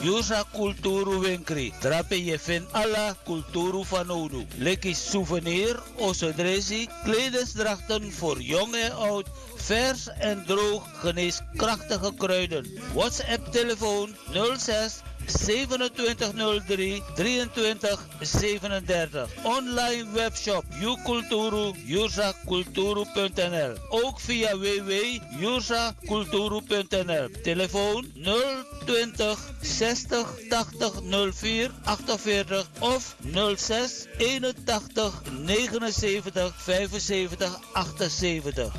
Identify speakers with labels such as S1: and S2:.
S1: Yusa Kulturu Winkri. Drape je vindt alla Kulturu van Odu. Lekkie souvenir, osodresi, klederdrachten voor jong en oud. Vers en droog, geneeskrachtige kruiden. WhatsApp telefoon 06 2703 23 37. Online webshop ukulturu yursakulturu.nl. Ook via www.yursakulturu.nl. Telefoon 020 60 80 04 48 of 06 81 79 75 78.